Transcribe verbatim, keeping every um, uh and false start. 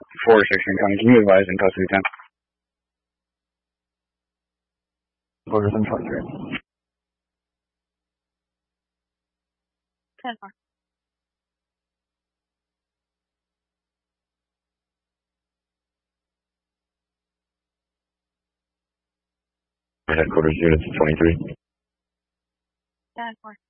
four section county. Can you advise in custody ten? Ferguson twenty-three. ten four. Headquarters units twenty-three. ten four.